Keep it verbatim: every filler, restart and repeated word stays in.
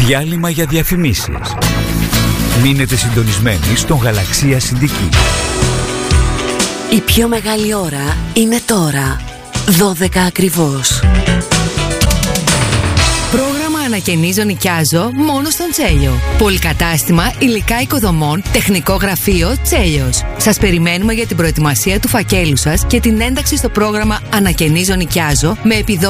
Διάλειμμα για διαφημίσεις. Μείνετε συντονισμένοι στον Γαλαξία Συντική. Η πιο μεγάλη ώρα είναι τώρα. δώδεκα ακριβώς. Πρόγραμμα ανακαινίζω νοικιάζω μόνο στον Τσέλιο. Πολυκατάστημα υλικά οικοδομών, τεχνικό γραφείο Τσέλιος. Σας περιμένουμε για την προετοιμασία του φακέλου σας και την ένταξη στο πρόγραμμα ανακαινίζω νοικιάζω με επιδότηση